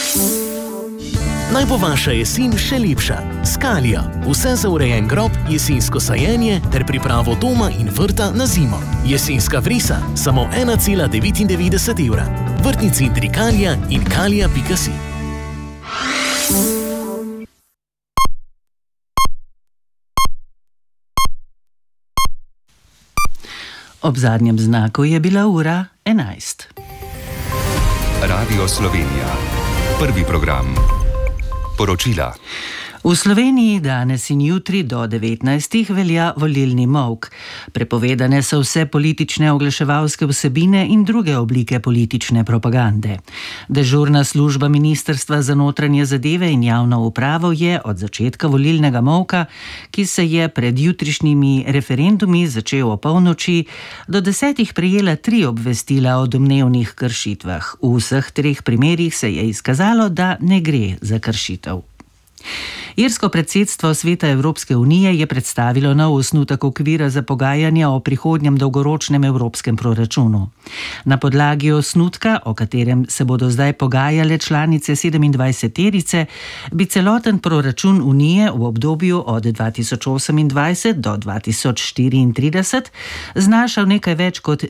Naj bo vaša jesen še lepša. Skalija. Vse za urejen grob, jesensko sajenje ter pripravo doma in vrta na zimo. Jesenska vrisa. Samo 1,99 evra. Vrtni centri Kalija in kalija.si. Ob zadnjem znaku je bila ura 11. Radio Slovenija. Prvi program. Poročila. V Sloveniji danes in jutri do 19. velja volilni molk. Prepovedane so vse politične oglaševalske vsebine in druge oblike politične propagande. Dežurna služba Ministrstva za notranje zadeve in javno upravo je od začetka volilnega molka, ki se je pred jutrišnjimi referendumi začel o polnoči, do 10. prejela 3 obvestila o domnevnih kršitvah. V vseh 3 primerih se je izkazalo, da ne gre za kršitev. Irsko predsedstvo Sveta Evropske unije je predstavilo nov osnutek okvira za pogajanja o prihodnjem dolgoročnem evropskem proračunu. Na podlagi osnutka, o katerem se bodo zdaj pogajale članice 27-terice, bi celoten proračun Unije v obdobju od 2028 do 2034 znašal nekaj več kot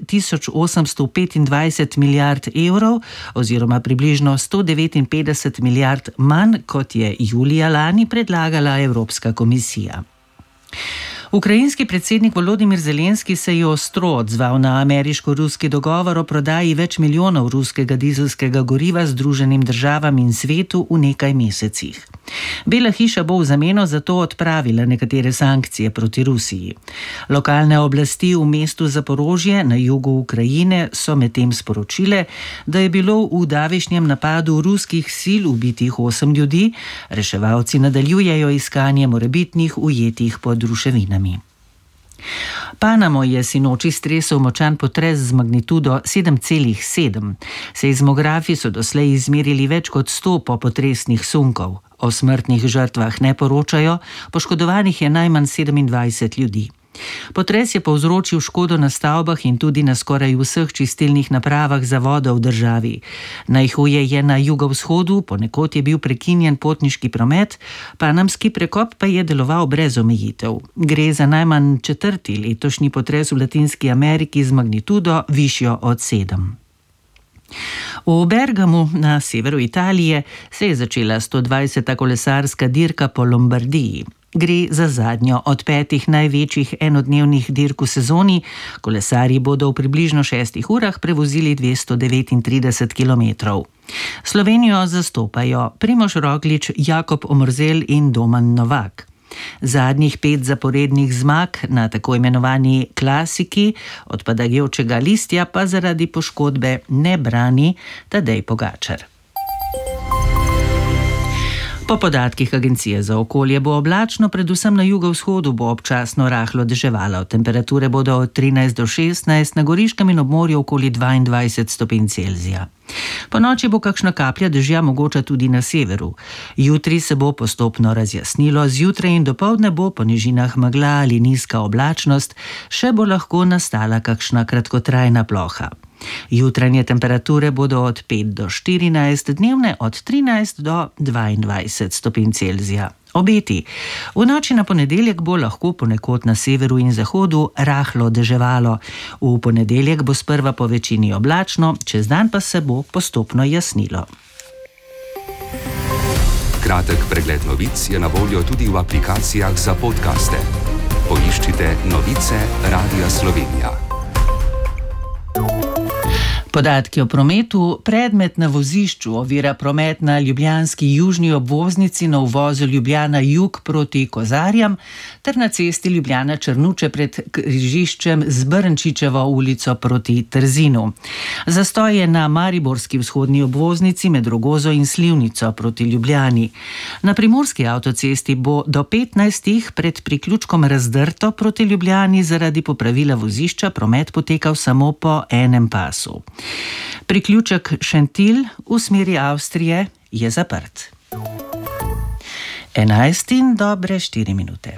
1825 milijard evrov oziroma približno 159 milijard manj, kot je julija lani predlagala Evropska komisija. Ukrajinski predsednik Volodimir Zelenski se je ostro odzval na ameriško-ruski dogovor o prodaji več milijonov ruskega dizelskega goriva Združenim državam in svetu v nekaj mesecih. Bela hiša bo v zameno za to odpravila nekatere sankcije proti Rusiji. Lokalne oblasti v mestu Zaporožje na jugu Ukrajine so medtem sporočile, da je bilo v davišnjem napadu ruskih sil ubitih 8 ljudi, reševalci nadaljujejo iskanje morebitnih ujetih pod ruševinami. Panamo je sinoči stresel močan potres z magnitudo 7,7. Seizmografi so doslej izmerili več kot 100 popotresnih sunkov. O smrtnih žrtvah ne poročajo, poškodovanih je najmanj 27 ljudi. Potres je povzročil škodo na stavbah in tudi na skoraj vseh čistilnih napravah za vodo v državi. Najhuje je na jugovzhodu, ponekod je bil prekinjen potniški promet, panamski prekop pa je deloval brez omejitev. Gre za najmanj 4. letošnji potres v Latinski Ameriki z magnitudo višjo od 7. V Bergamu na severu Italije se je začela 120. kolesarska dirka po Lombardiji. Gre za zadnjo od 5 največjih enodnevnih dirk v sezoni. Kolesarji bodo v približno 6 urah prevozili 239 kilometrov. Slovenijo zastopajo Primož Roglič, Jakob Omrzel in Domen Novak. Zadnjih 5 zaporednih zmag na tako imenovani klasiki odpadajočega listja pa zaradi poškodbe ne brani Tadej Pogačar. Po podatkih Agencije za okolje bo oblačno, predvsem na jugovzhodu bo občasno rahlo deževalo. Temperature bodo od 13 do 16, na Goriškem in ob morju okoli 22 stopinj Celzija. Po noči bo kakšna kaplja dežja mogoča tudi na severu. Jutri se bo postopno razjasnilo, zjutraj in dopoldne bo po nižinah megla ali nizka oblačnost, še bo lahko nastala kakšna kratkotrajna ploha. Jutranje temperature bodo od 5 do 14, dnevne od 13 do 22 stopinj Celzija. Obeti. V noči na ponedeljek bo lahko ponekod na severu in zahodu rahlo deževalo. V ponedeljek bo sprva po večini oblačno, čez dan pa se bo postopno jasnilo. Kratek pregled novic je na voljo tudi v aplikacijah za podcaste. Poiščite Novice Radia Slovenija. Podatki o prometu. Predmet na vozišču ovira promet na ljubljanski južni obvoznici na uvozu Ljubljana jug proti Kozarjam ter na cesti Ljubljana Črnuče pred križiščem z Brnčičevo ulico proti Trzinu. Zastoj je na mariborski vzhodni obvoznici med Rogozo in Slivnico proti Ljubljani. Na primorski avtocesti bo do 15 pred priključkom razdrto proti Ljubljani zaradi popravila vozišča, promet potekal samo po enem pasu. Priključek Šentilj v smeri Avstrije je zaprt. 11 in dobre 4 minute.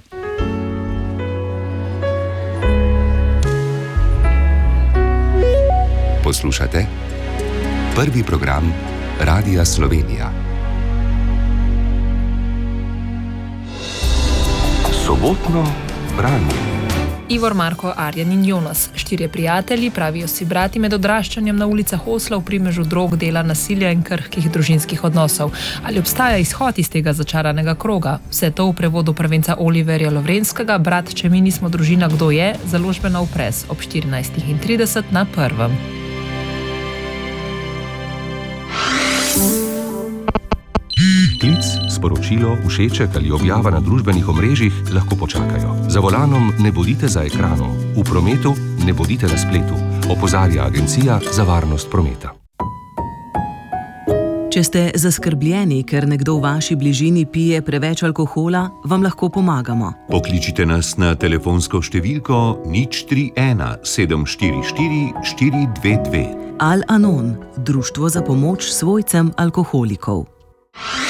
Poslušate prvi program Radia Slovenija. Sobotno branje. Ivor, Marko, Arjan in Jonas, 4 prijatelji, pravijo si brati med odraščanjem na ulicah Osla v primežu drog, dela, nasilja in krhkih družinskih odnosov. Ali obstaja izhod iz tega začaranega kroga? Vse to v prevodu prvenca Oliverja Lovrenskega, Brat, če mi nismo družina, kdo je? Založbena Upres ob 14:30 na Prvem. Klic, sporočilo, všeček ali objava na družbenih omrežjih lahko počakajo. Za volanom ne bodite za ekranom, v prometu ne bodite na spletu, opozarja Agencija za varnost prometa. Če ste zaskrbljeni, ker nekdo v vaši bližini pije preveč alkohola, vam lahko pomagamo. Pokličite nas na telefonsko številko 031 744 422. Al Anon, društvo za pomoč svojcem alkoholikov.